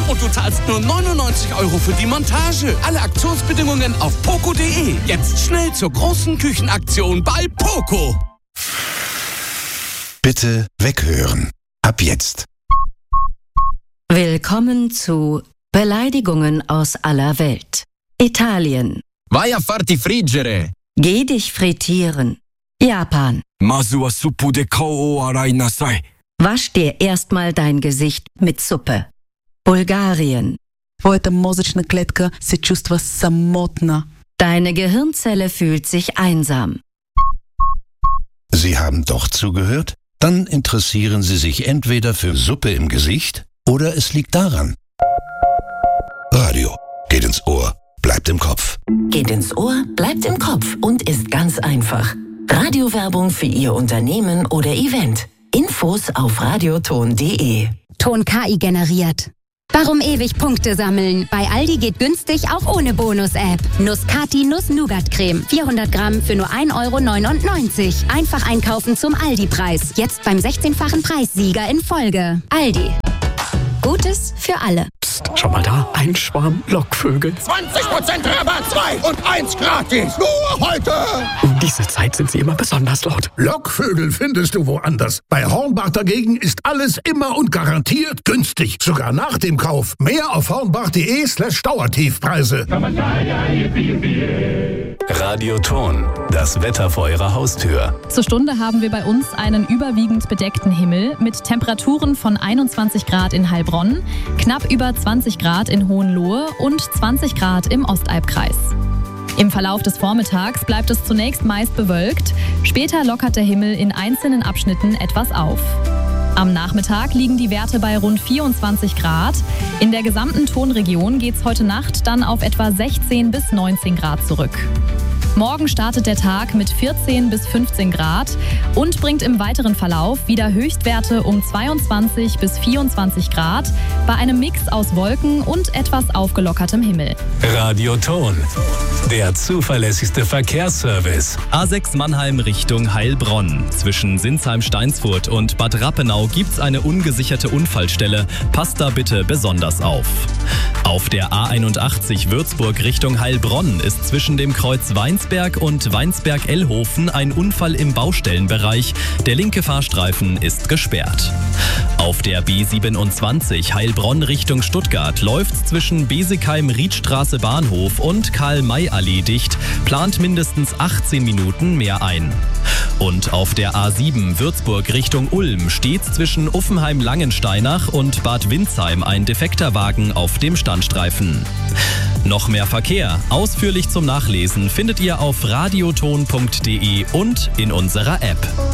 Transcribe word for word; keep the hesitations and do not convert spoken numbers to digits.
und du zahlst nur neunundneunzig Euro für die Montage. Alle Aktionsbedingungen auf poco punkt de. Jetzt schnell zur großen Küchenaktion bei Poco. Bitte weghören. Ab jetzt. Willkommen zu Beleidigungen aus aller Welt. Italien. Vai a farti friggere. Geh dich frittieren. Japan. Masu wa suppu de kao o arai nasai. Wasch dir erstmal dein Gesicht mit Suppe. Bulgarien. Твоята мозъчна клетка се чувства самотна. Deine Gehirnzelle fühlt sich einsam. Sie haben doch zugehört? Dann interessieren Sie sich entweder für Suppe im Gesicht oder es liegt daran. Radio geht ins Ohr, bleibt im Kopf. Geht ins Ohr, bleibt im Kopf und ist ganz einfach. Radiowerbung für Ihr Unternehmen oder Event. Infos auf radioton punkt de. Ton K I generiert. Warum ewig Punkte sammeln? Bei Aldi geht günstig auch ohne Bonus-App. Nuss-Kati Nuss-Nougat-Creme. vierhundert Gramm für nur ein Euro neunundneunzig. Einfach einkaufen zum Aldi-Preis. Jetzt beim sechzehnfachen Preissieger in Folge. Aldi. Gutes für alle. Psst, schau mal da. Ein Schwarm Lockvögel. zwanzig Prozent Rabatt, zwei und eins gratis. Nur heute. Um diese Zeit sind sie immer besonders laut. Lockvögel findest du woanders. Bei Hornbach dagegen ist alles immer und garantiert günstig. Sogar nach dem Kauf. Mehr auf hornbach punkt de slash Dauertiefpreise. Radioton, das Wetter vor Ihrer Haustür. Zur Stunde haben wir bei uns einen überwiegend bedeckten Himmel mit Temperaturen von einundzwanzig Grad in Heilbronn, knapp über zwanzig Grad in Hohenlohe und zwanzig Grad im Ostalbkreis. Im Verlauf des Vormittags bleibt es zunächst meist bewölkt, später lockert der Himmel in einzelnen Abschnitten etwas auf. Am Nachmittag liegen die Werte bei rund vierundzwanzig Grad. In der gesamten Tonregion geht es heute Nacht dann auf etwa sechzehn bis neunzehn Grad zurück. Morgen startet der Tag mit vierzehn bis fünfzehn Grad und bringt im weiteren Verlauf wieder Höchstwerte um zweiundzwanzig bis vierundzwanzig Grad bei einem Mix aus Wolken und etwas aufgelockertem Himmel. Radioton, der zuverlässigste Verkehrsservice. A sechs Mannheim Richtung Heilbronn. Zwischen Sinsheim-Steinsfurt und Bad Rappenau gibt's eine ungesicherte Unfallstelle. Passt da bitte besonders auf. Auf der A einundachtzig Würzburg Richtung Heilbronn ist zwischen dem Kreuz Weinsberg und Weinsberg-Ellhofen ein Unfall im Baustellenbereich. Der linke Fahrstreifen ist gesperrt. Auf der B siebenundzwanzig Heilbronn Richtung Stuttgart läuft zwischen Besigheim-Riedstraße Bahnhof und Karl-May-Allee dicht, plant mindestens achtzehn Minuten mehr ein. Und auf der A sieben Würzburg Richtung Ulm steht zwischen Uffenheim-Langensteinach und Bad Windsheim ein defekter Wagen auf dem Standstreifen. Noch mehr Verkehr, ausführlich zum Nachlesen, findet ihr auf radioton punkt de und in unserer App.